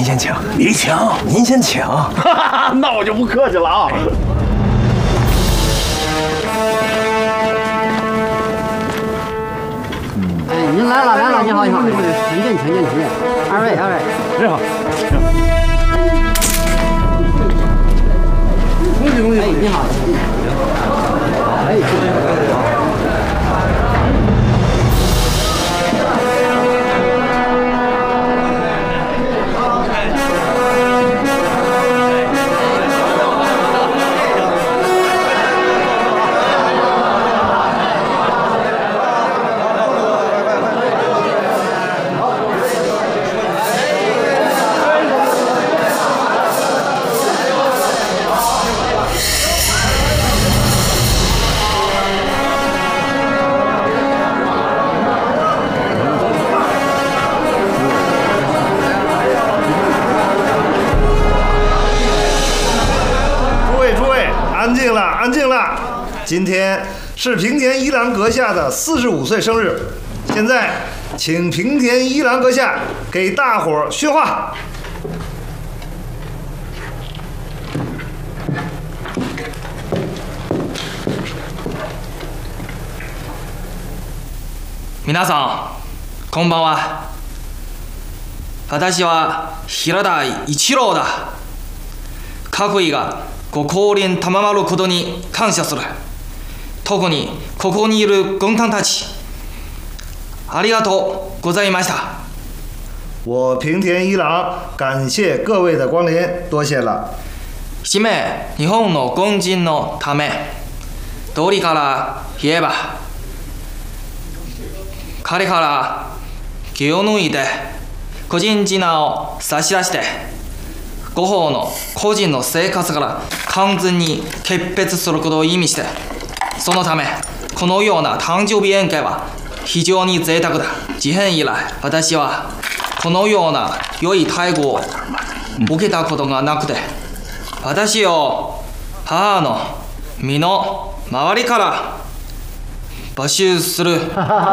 您先请， 你请， 您先请。 那我就不客气了啊。 哎，您来了，你好，请进。二位， 你好。 哎，你好。哎。 安静了！今天是平田一郎阁下的45岁生日，现在请平田一郎阁下给大伙儿训话。 皆さん、こんばんは。私は平田一郎だ。各位がご降臨賜ることに感謝する。特にここにいる軍艦たち、ありがとうございました。 我平田一郎感謝各位的光臨，多謝了。 締め、日本の軍人のため、道理から言えば、彼から気を抜いて個人事案を差し出して、ご方の個人の生活から完全に決別することを意味して、そのためこのような誕生日宴会は非常に贅沢だ。事変以来、私はこのような良い待遇を受けたことがなくて、私を母の身の周りから募集する。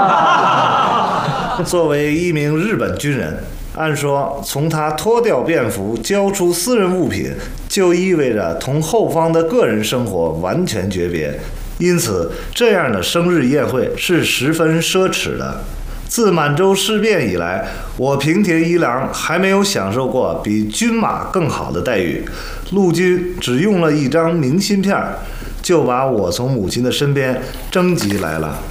作为一名日本军人，按说从他脱掉便服交出私人物品，就意味着同后方的个人生活完全诀别，因此这样的生日宴会是十分奢侈的。自满洲事变以来，我平田一郎还没有享受过比军马更好的待遇。陆军只用了一张明信片，就把我从母亲的身边征集来了。